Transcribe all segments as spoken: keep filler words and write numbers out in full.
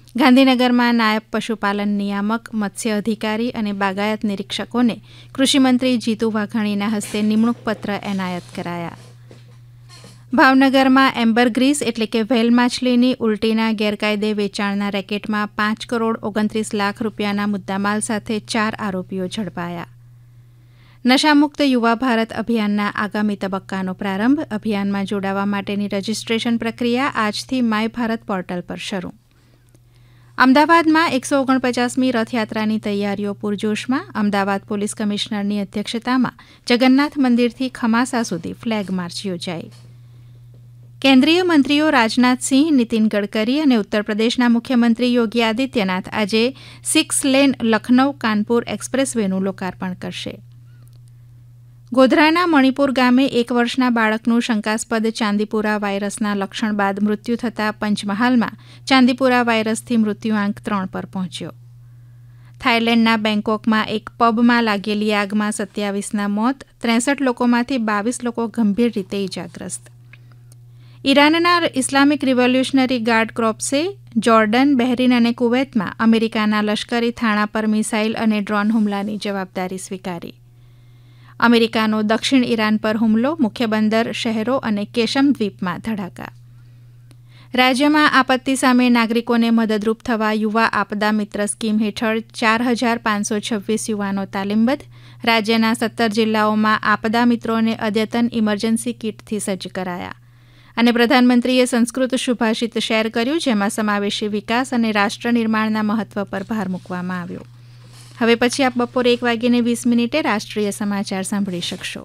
ગાંધીનગરમાં નાયબ પશુપાલન નિયામક, મત્સ્ય અધિકારી અને બાગાયત નિરીક્ષકોને કૃષિમંત્રી જીતુ વાઘાણીના હસ્તે નિમણૂક પત્ર એનાયત કરાયા. ભાવનગરમાં એમ્બરગ્રીસ એટલે કે વ્હેલ માછલીની ઉલટીના ગેરકાયદે વેચાણના રેકેટમાં પાંચ કરોડ ઓગણત્રીસ લાખ રૂપિયાના મુદ્દામાલ સાથે ચાર આરોપીઓ ઝડપાયા. નશામુક્ત યુવા ભારત અભિયાનના આગામી તબક્કાનો પ્રારંભ. અભિયાનમાં જોડાવા માટેની રજીસ્ટ્રેશન પ્રક્રિયા આજથી માય ભારત પોર્ટલ પર શરૂ. અમદાવાદમાં એકસો ઓગણપચાસમી રથયાત્રાની તૈયારીઓ પૂરજોશમાં. અમદાવાદ પોલીસ કમિશનરની અધ્યક્ષતામાં જગન્નાથ મંદિરથી ખમાસા સુધી ફ્લેગ માર્ચ યોજાઈ. કેન્દ્રીય મંત્રીઓ રાજનાથસિંહ, નીતિન ગડકરી અને ઉત્તર પ્રદેશના મુખ્યમંત્રી યોગી આદિત્યનાથ આજે six lane Lucknow Kanpur express વેનું લોકાર્પણ કરશે. ગોધરાના મણિપુર ગામે એક વર્ષના બાળકનું શંકાસ્પદ ચાંદીપુરા વાયરસના લક્ષણ બાદ મૃત્યુ થતાં પંચમહાલમાં ચાંદીપુરા વાયરસથી મૃત્યુઆંક ત્રણ પર પહોંચ્યો. થાઇલેન્ડના બેંકોકમાં એક પબમાં લાગેલી આગમાં સત્યાવીસના મોત, ત્રેસઠ લોકોમાંથી બાવીસ લોકો ગંભીર રીતે ઇજાગ્રસ્ત. ઈરાનના Islamic revolutionary guard ક્રોપ્સે Jordan, Bahrain અને કુવૈતમાં અમેરિકાના લશ્કરી થાણા પર મિસાઇલ અને ડ્રોન હુમલાની જવાબદારી સ્વીકારી. અમેરિકાનો દક્ષિણ ઈરાન પર હુમલો, મુખ્ય બંદર શહેરો અને કેશમ દ્વીપમાં ધડાકા. રાજ્યમાં આપત્તિ સામે નાગરિકોને મદદરૂપ થવા યુવા આપદા મિત્ર સ્કીમ હેઠળ ચાર હજાર પાંચસો છવ્વીસ યુવાનો તાલીમબદ્ધ. રાજ્યના સત્તર જિલ્લાઓમાં આપદા મિત્રોને અદ્યતન ઇમરજન્સી કીટથી સજ્જ કરાયા. અને પ્રધાનમંત્રીએ સંસ્કૃત સુભાષિત શેર કર્યું, જેમાં સમાવેશી વિકાસ અને રાષ્ટ્ર નિર્માણના મહત્વ પર ભાર મૂકવામાં આવ્યો. હવે પછી આપ બપોરે એક વાગીને વીસ મિનિટે રાષ્ટ્રીય સમાચાર સાંભળી શકશો.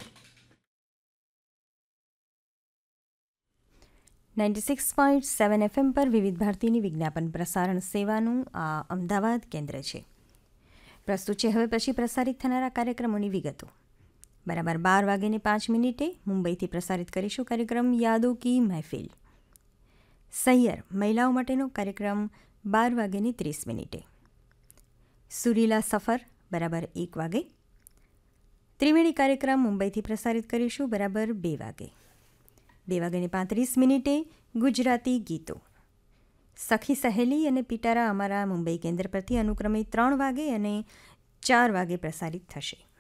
Ninety six point seven FM પર વિવિધ ભારતીની વિજ્ઞાપન પ્રસારણ સેવાનું આ અમદાવાદ કેન્દ્ર છે. પ્રસ્તુત છે હવે પછી પ્રસારિત થનારા કાર્યક્રમોની વિગતો. બરાબર બાર વાગ્યાને પાંચ મિનિટે મુંબઈથી પ્રસારિત કરીશું કાર્યક્રમ યાદો કી મહેફિલ. સૈયર મહિલાઓ માટેનો કાર્યક્રમ બાર વાગ્યાની ત્રીસ મિનિટે. સુરીલા સફર બરાબર એક વાગે. ત્રિવેણી કાર્યક્રમ મુંબઈથી પ્રસારિત કરીશું બરાબર બે વાગે. બે વાગ્યાને પાંત્રીસ મિનિટે ગુજરાતી ગીતો. સખી સહેલી અને પિટારા અમારા મુંબઈ કેન્દ્ર પરથી અનુક્રમે ત્રણ વાગે અને ચાર વાગે પ્રસારિત થશે.